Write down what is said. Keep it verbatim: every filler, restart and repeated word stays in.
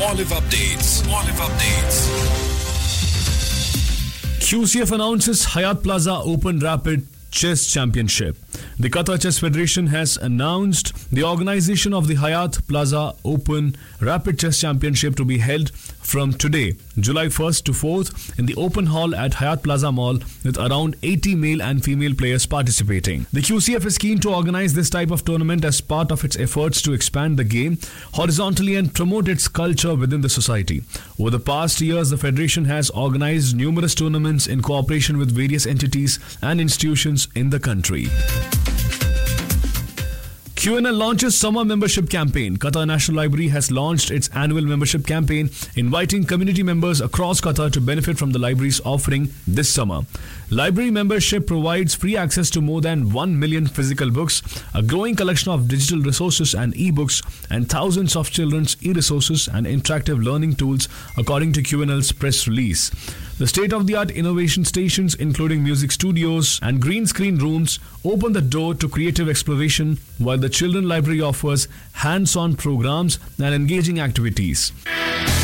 Olive updates. Olive updates. Q C F announces Hayat Plaza Open Rapid Chess Championship. The Qatar Chess Federation has announced the organization of the Hayat Plaza Open Rapid Chess Championship to be held from today, July first to fourth, in the open hall at Hayat Plaza Mall, with around eighty male and female players participating. The Q C F is keen to organize this type of tournament as part of its efforts to expand the game horizontally and promote its culture within the society. Over the past years, the Federation has organized numerous tournaments in cooperation with various entities and institutions in the country. Q N L launches summer membership campaign. Qatar National Library has launched its annual membership campaign, inviting community members across Qatar to benefit from the library's offering this summer. Library membership provides free access to more than one million physical books, a growing collection of digital resources and e-books, and thousands of children's e-resources and interactive learning tools, according to Q N L's press release. The state-of-the-art innovation stations, including music studios and green screen rooms, open the door to creative exploration, while the Children Library offers hands-on programs and engaging activities.